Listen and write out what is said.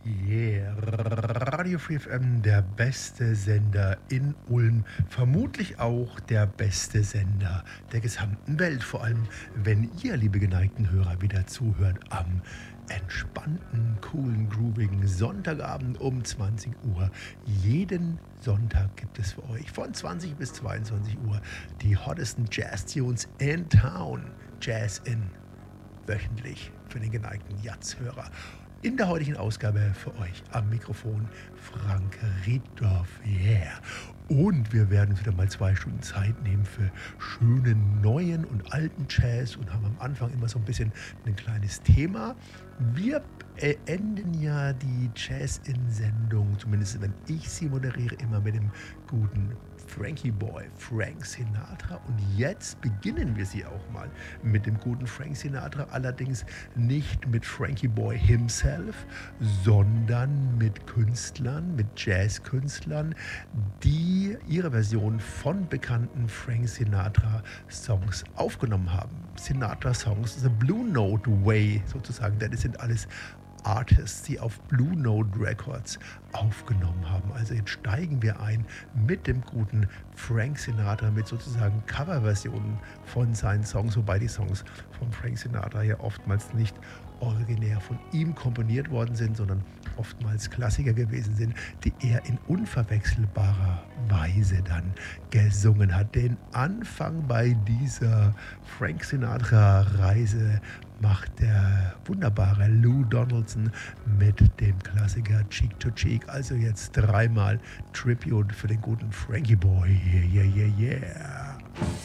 Yeah, Radio Free FM, der beste Sender in Ulm, vermutlich auch der beste Sender der gesamten Welt, vor allem wenn ihr, liebe geneigten Hörer, wieder zuhört am entspannten, coolen, groovigen Sonntagabend um 20 Uhr. Jeden Sonntag gibt es für euch von 20 bis 22 Uhr die hottesten Jazz-Tunes in Town. Jazz in wöchentlich für den geneigten Jazz-Hörer. In der heutigen Ausgabe für euch am Mikrofon Frank Riedorf. Yeah. Und wir werden uns wieder mal 2 Stunden Zeit nehmen für schönen neuen und alten Jazz und haben am Anfang immer so ein bisschen ein kleines Thema. Wir enden ja die Jazz-In-Sendung, zumindest wenn ich sie moderiere, immer mit dem guten Frankie Boy, Frank Sinatra. Und jetzt beginnen wir sie auch mal mit dem guten Frank Sinatra, allerdings nicht mit Frankie Boy himself, sondern mit Künstlern, mit Jazzkünstlern, die ihre Version von bekannten Frank Sinatra Songs aufgenommen haben. Sinatra Songs, the Blue Note Way sozusagen, denn es sind alles Artists, die auf Blue Note Records aufgenommen haben. Also jetzt steigen wir ein mit dem guten Frank Sinatra, mit sozusagen Coverversionen von seinen Songs, wobei die Songs von Frank Sinatra ja oftmals nicht originär von ihm komponiert worden sind, sondern oftmals Klassiker gewesen sind, die er in unverwechselbarer Weise dann gesungen hat. Den Anfang bei dieser Frank Sinatra-Reise macht der wunderbare Lou Donaldson mit dem Klassiker Cheek to Cheek. Also jetzt dreimal Tribute für den guten Frankie Boy. Yeah, yeah, yeah, yeah.